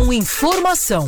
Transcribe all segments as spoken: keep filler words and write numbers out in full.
com informação.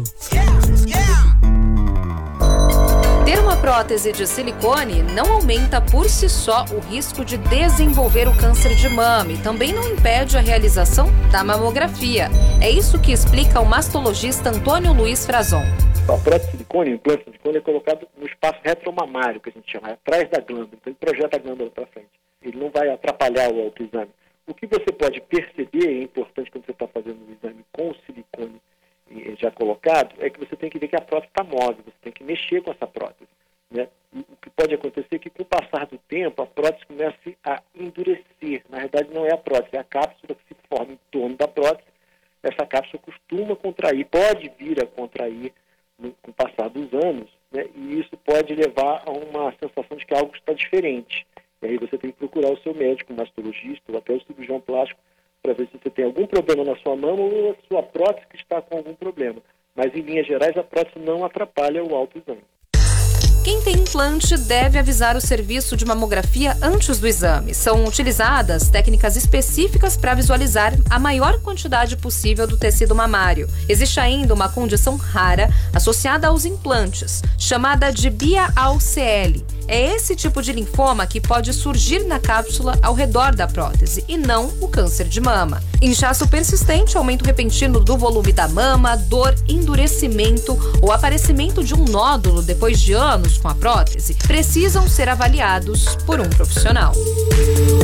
Ter uma prótese de silicone não aumenta por si só o risco de desenvolver o câncer de mama e também não impede a realização da mamografia. É isso que explica o mastologista Antônio Luiz Frazon. A prótese de silicone, o implante de silicone é colocado no espaço retromamário, que a gente chama, é atrás da glândula. Então ele projeta a glândula para frente. Ele não vai atrapalhar o autoexame. O que você pode perceber, é importante quando você está fazendo o exame com o silicone já colocado, é que você tem que ver que a prótese está móvel, você tem que mexer com essa prótese, né? O que pode acontecer é que com o passar do tempo a prótese começa a endurecer. Na verdade não é a prótese, é a cápsula que se forma em torno da prótese. Essa cápsula costuma contrair, pode vir a contrair no, com o passar dos anos, né? E isso pode levar a uma sensação de que algo está diferente. E aí você tem que procurar o seu médico, o mastologista ou até o cirurgião plástico para ver se você tem algum problema na sua mama ou a sua prótese que está com algum problema. Mas, em linhas gerais, a prótese não atrapalha o autoexame. Quem tem implante deve avisar o serviço de mamografia antes do exame. São utilizadas técnicas específicas para visualizar a maior quantidade possível do tecido mamário. Existe ainda uma condição rara associada aos implantes, chamada de B I A A C L. É esse tipo de linfoma que pode surgir na cápsula ao redor da prótese e não o câncer de mama. Inchaço persistente, aumento repentino do volume da mama, dor, endurecimento ou aparecimento de um nódulo depois de anos com a prótese precisam ser avaliados por um profissional.